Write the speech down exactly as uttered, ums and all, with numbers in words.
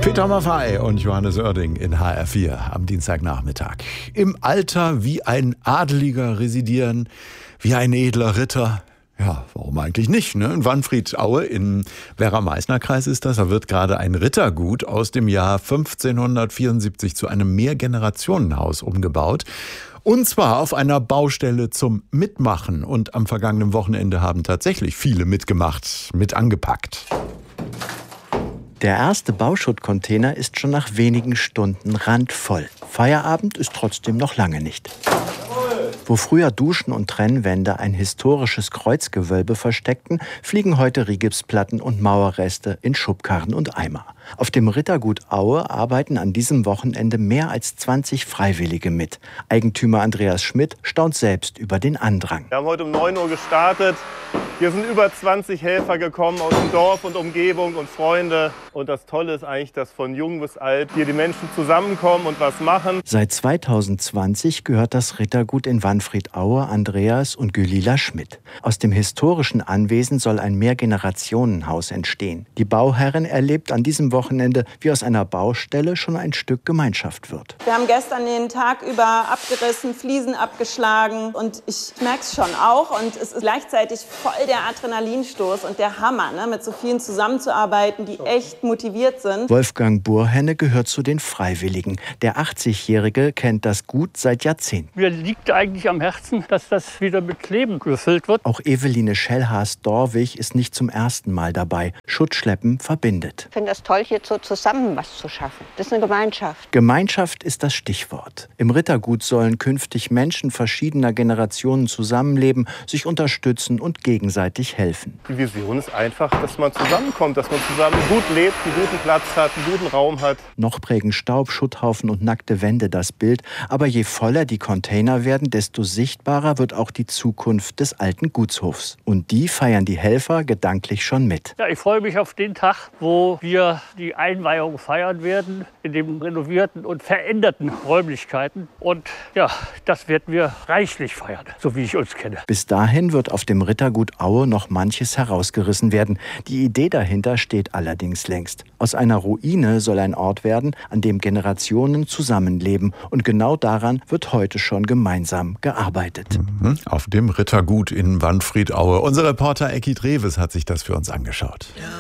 Peter Maffay und Johannes Oerding in H R vier am Dienstagnachmittag. Im Alter wie ein Adeliger residieren, wie ein edler Ritter. Ja, warum eigentlich nicht, ne? In Wanfried-Aue im Werra-Meißner-Kreis ist das. Da wird gerade ein Rittergut aus dem Jahr fünfzehnhundertvierundsiebzig zu einem Mehrgenerationenhaus umgebaut. Und zwar auf einer Baustelle zum Mitmachen. Und am vergangenen Wochenende haben tatsächlich viele mitgemacht, mit angepackt. Der erste Bauschuttcontainer ist schon nach wenigen Stunden randvoll. Feierabend ist trotzdem noch lange nicht. Wo früher Duschen und Trennwände ein historisches Kreuzgewölbe versteckten, fliegen heute Rigipsplatten und Mauerreste in Schubkarren und Eimer. Auf dem Rittergut Aue arbeiten an diesem Wochenende mehr als zwanzig Freiwillige mit. Eigentümer Andreas Schmidt staunt selbst über den Andrang. Wir haben heute um neun Uhr gestartet. Hier sind über zwanzig Helfer gekommen aus dem Dorf und Umgebung und Freunde. Und das Tolle ist eigentlich, dass von jung bis alt hier die Menschen zusammenkommen und was machen. Seit zweitausendzwanzig gehört das Rittergut in Wanfried-Aue Andreas und Gülila Schmidt. Aus dem historischen Anwesen soll ein Mehrgenerationenhaus entstehen. Die Bauherrin erlebt an diesem Wochenende, wie aus einer Baustelle schon ein Stück Gemeinschaft wird. Wir haben gestern den Tag über abgerissen, Fliesen abgeschlagen und ich merke es schon auch. Und es ist gleichzeitig voll der Adrenalinstoß und der Hammer, ne, mit so vielen zusammenzuarbeiten, die echt motiviert sind. Wolfgang Burhenne gehört zu den Freiwilligen. Der achtzigjährige kennt das Gut seit Jahrzehnten. Mir liegt eigentlich am Herzen, dass das wieder mit Leben gefüllt wird. Auch Eveline Schellhaas-Dorwig ist nicht zum ersten Mal dabei. Schuttschleppen verbindet. Ich finde das toll, hier so zusammen was zu schaffen. Das ist eine Gemeinschaft. Gemeinschaft ist das Stichwort. Im Rittergut sollen künftig Menschen verschiedener Generationen zusammenleben, sich unterstützen und gegenseitig helfen. Die Vision ist einfach, dass man zusammenkommt, dass man zusammen gut lebt, einen guten Platz hat, einen guten Raum hat. Noch prägen Staub, Schutthaufen und nackte Wände das Bild. Aber je voller die Container werden, desto sichtbarer wird auch die Zukunft des alten Gutshofs. Und die feiern die Helfer gedanklich schon mit. Ja, ich freue mich auf den Tag, wo wir die Einweihung feiern werden in den renovierten und veränderten Räumlichkeiten. Und ja, das werden wir reichlich feiern, so wie ich uns kenne. Bis dahin wird auf dem Rittergut Aue noch manches herausgerissen werden. Die Idee dahinter steht allerdings längst. Aus einer Ruine soll ein Ort werden, an dem Generationen zusammenleben. Und genau daran wird heute schon gemeinsam gearbeitet. Mhm, auf dem Rittergut in Wanfried-Aue. Unser Reporter Ecki Dreves hat sich das für uns angeschaut. Ja.